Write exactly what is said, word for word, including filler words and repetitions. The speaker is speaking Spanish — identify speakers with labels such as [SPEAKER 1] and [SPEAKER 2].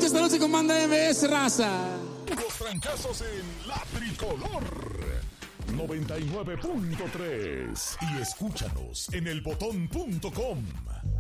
[SPEAKER 1] esta noche con Banda M S, raza.
[SPEAKER 2] Los trancazos en La Tricolor noventa y nueve punto tres y escúchanos en el botón punto com.